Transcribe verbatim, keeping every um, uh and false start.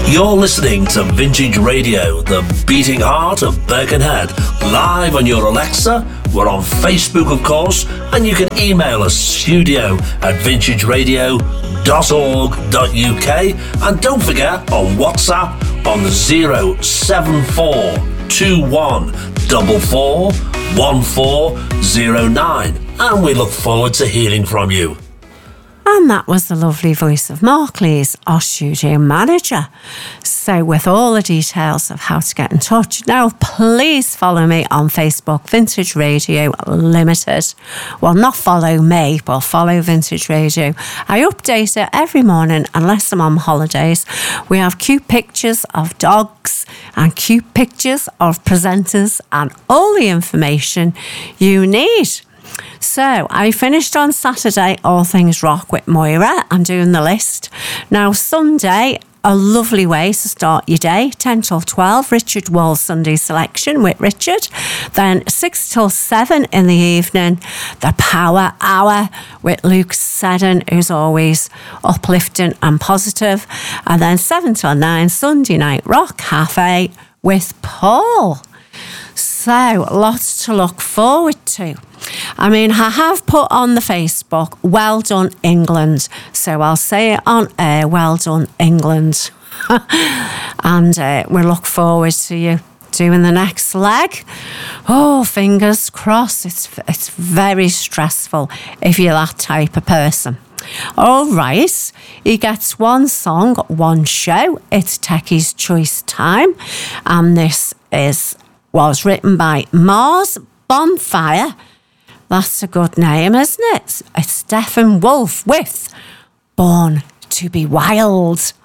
You're listening to Vintage Radio, the beating heart of Birkenhead, live on your Alexa. We're on Facebook, of course, and you can email us studio at vintage radio dot org dot U K. And don't forget, on WhatsApp on zero seven four two one four four one four zero nine. And we look forward to hearing from you. And that was the lovely voice of Mark Lees, our studio manager. So with all the details of how to get in touch, now please follow me on Facebook, Vintage Radio Limited. Well, not follow me, but follow Vintage Radio. I update it every morning unless I'm on holidays. We have cute pictures of dogs and cute pictures of presenters and all the information you need. So, I finished on Saturday, All Things Rock with Moira. I'm doing the list. Now, Sunday, a lovely way to start your day. ten till twelve, Richard Wall's Sunday Selection with Richard. Then six till seven in the evening, the Power Hour with Luke Seddon, who's always uplifting and positive. And then seven till nine, Sunday Night Rock Cafe with Paul. So, lots to look forward to. I mean, I have put on the Facebook, well done, England. So I'll say it on air, well done, England. And uh, we look forward to you doing the next leg. Oh, fingers crossed. It's, it's very stressful if you're that type of person. All right, he gets one song, one show. It's Techie's Choice time. And this is was written by Mars Bonfire. That's a good name, isn't it? It's Stephen Wolf with Born to be Wild.